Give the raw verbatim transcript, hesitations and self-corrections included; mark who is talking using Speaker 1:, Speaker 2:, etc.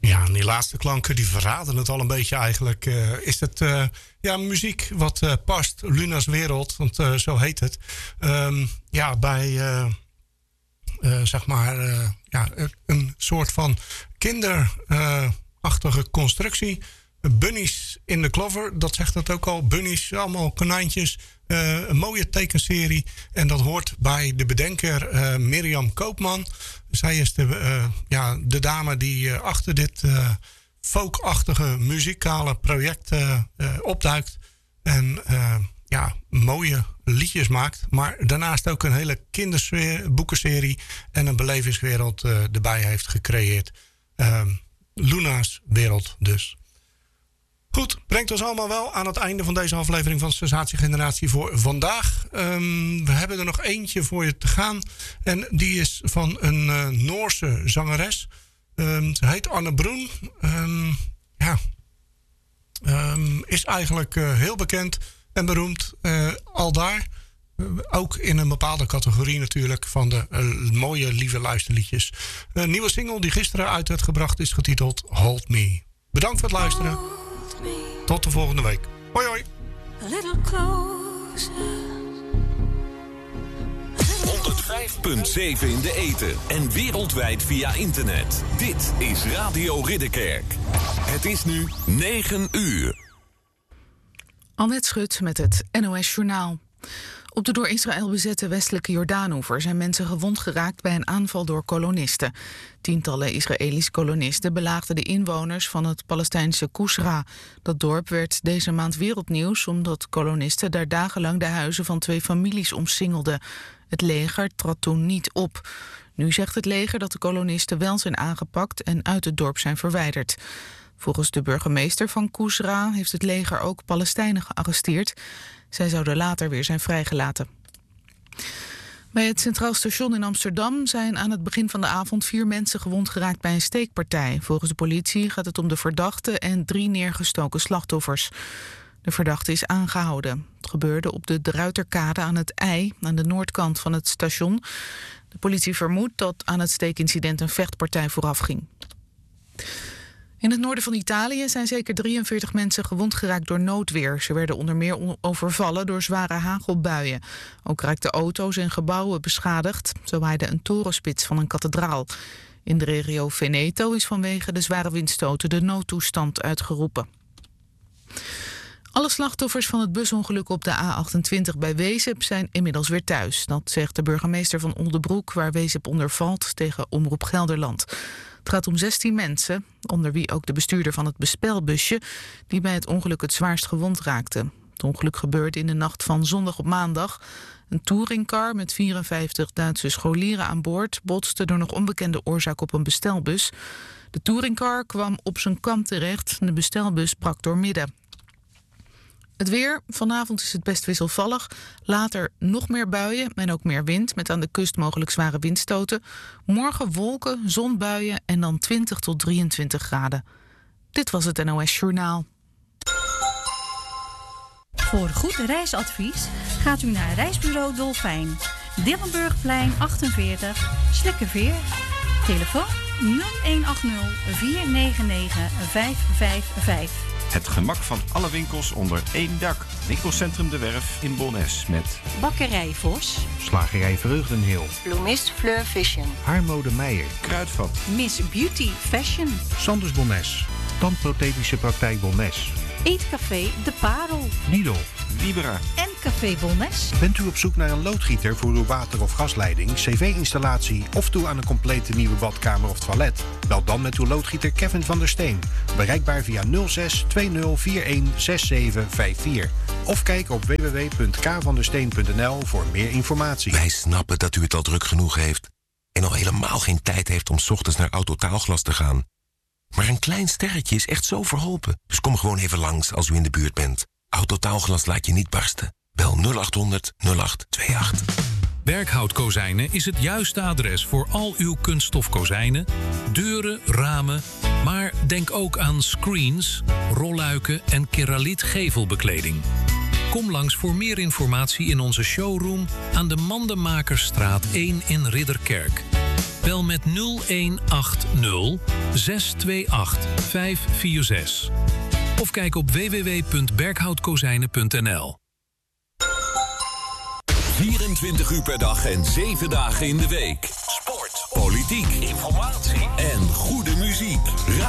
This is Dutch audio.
Speaker 1: Ja, en die laatste klanken die verraden het al een beetje eigenlijk. Uh, is het uh, ja, muziek wat uh, past, Luna's Wereld, want uh, zo heet het. Um, ja, bij uh, uh, zeg maar uh, ja, een soort van kinderachtige uh, constructie. Bunnies in de Clover, dat zegt het ook al. Bunnies, allemaal konijntjes. Uh, een mooie tekenserie. En dat hoort bij de bedenker uh, Mirjam Koopman. Zij is de, uh, ja, de dame die uh, achter dit uh, folkachtige muzikale project uh, uh, opduikt. En uh, ja, mooie liedjes maakt. Maar daarnaast ook een hele kinderboekenserie en een belevingswereld uh, erbij heeft gecreëerd. Uh, Luna's Wereld dus. Goed, brengt ons allemaal wel aan het einde van deze aflevering van Sensatiegeneratie voor vandaag. Um, we hebben er nog eentje voor je te gaan. En die is van een uh, Noorse zangeres. Um, ze heet Anne Broen. Um, ja, um, is eigenlijk uh, heel bekend en beroemd. Uh, aldaar. Uh, ook in een bepaalde categorie natuurlijk van de uh, mooie, lieve luisterliedjes. Een nieuwe single die gisteren uit werd gebracht is getiteld Hold Me. Bedankt voor het luisteren. Tot de volgende week. Hoi hoi.
Speaker 2: honderdvijf komma zeven in de ether en wereldwijd via internet. Dit is Radio Ridderkerk. Het is nu negen uur.
Speaker 3: Annette Schut met het N O S Journaal. Op de door Israël bezette westelijke Jordaanoever zijn mensen gewond geraakt bij een aanval door kolonisten. Tientallen Israëlische kolonisten belaagden de inwoners van het Palestijnse Kusra. Dat dorp werd deze maand wereldnieuws omdat kolonisten daar dagenlang de huizen van twee families omsingelden. Het leger trad toen niet op. Nu zegt het leger dat de kolonisten wel zijn aangepakt en uit het dorp zijn verwijderd. Volgens de burgemeester van Kusra heeft het leger ook Palestijnen gearresteerd. Zij zouden later weer zijn vrijgelaten. Bij het Centraal Station in Amsterdam zijn aan het begin van de avond vier mensen gewond geraakt bij een steekpartij. Volgens de politie gaat het om de verdachte en drie neergestoken slachtoffers. De verdachte is aangehouden. Het gebeurde op de De Ruiterkade aan het IJ, aan de noordkant van het station. De politie vermoedt dat aan het steekincident een vechtpartij vooraf ging. In het noorden van Italië zijn zeker drieënveertig mensen gewond geraakt door noodweer. Ze werden onder meer overvallen door zware hagelbuien. Ook raakten auto's en gebouwen beschadigd. Zo waaide een torenspits van een kathedraal. In de regio Veneto is vanwege de zware windstoten de noodtoestand uitgeroepen. Alle slachtoffers van het busongeluk op de A achtentwintig bij Wezep zijn inmiddels weer thuis. Dat zegt de burgemeester van Oldebroek, waar Wezep onder valt, tegen Omroep Gelderland. Het gaat om zestien mensen, onder wie ook de bestuurder van het bespelbusje, die bij het ongeluk het zwaarst gewond raakte. Het ongeluk gebeurde in de nacht van zondag op maandag. Een touringcar met vierenvijftig Duitse scholieren aan boord botste door nog onbekende oorzaak op een bestelbus. De touringcar kwam op zijn kant terecht en de bestelbus brak doormidden. Het weer. Vanavond is het best wisselvallig. Later nog meer buien en ook meer wind, met aan de kust mogelijk zware windstoten. Morgen wolken, zonbuien en dan twintig tot drieëntwintig graden. Dit was het N O S Journaal.
Speaker 4: Voor goed reisadvies gaat u naar Reisbureau Dolfijn. Dillenburgplein achtenveertig, Slikkerveer. Telefoon nul een acht nul, vier negen negen, vijf vijf vijf.
Speaker 5: Het gemak van alle winkels onder één dak. Winkelcentrum De Werf in Bonnes met
Speaker 6: Bakkerij Vos,
Speaker 7: Slagerij Vreugdenheel,
Speaker 6: Bloemist Fleur Vision,
Speaker 7: Haarmode Meijer,
Speaker 5: Kruidvat,
Speaker 6: Miss Beauty Fashion,
Speaker 7: Sanders Bonnes, Tandprothetische Praktijk Bonnes,
Speaker 6: Eetcafé De Parel,
Speaker 7: Lidl,
Speaker 5: Libera
Speaker 4: en Café Bonnes.
Speaker 7: Bent u op zoek naar een loodgieter voor uw water- of gasleiding, cv-installatie of toe aan een complete nieuwe badkamer of toilet? Bel dan met uw loodgieter Kevin van der Steen. Bereikbaar via nul zes twee nul vier een zes zeven vijf vier. Of kijk op w w w punt k van der steen punt n l voor meer informatie.
Speaker 8: Wij snappen dat u het al druk genoeg heeft en al helemaal geen tijd heeft om 's ochtends naar Autotaalglas te gaan. Maar een klein sterretje is echt zo verholpen. Dus kom gewoon even langs als u in de buurt bent. Autotaalglas laat je niet barsten. Bel nul acht honderd nul acht tweeëntwintig.
Speaker 9: Berkhout Kozijnen is het juiste adres voor al uw kunststof kozijnen, deuren, ramen. Maar denk ook aan screens, rolluiken en keramiet gevelbekleding. Kom langs voor meer informatie in onze showroom aan de Mandemakersstraat één in Ridderkerk. Bel met nul een acht nul zes twee acht vijf vier zes. Of kijk op w w w punt berkhoutkozijnen punt n l.
Speaker 2: vierentwintig uur per dag en zeven dagen in de week. Sport, politiek, informatie en goede muziek.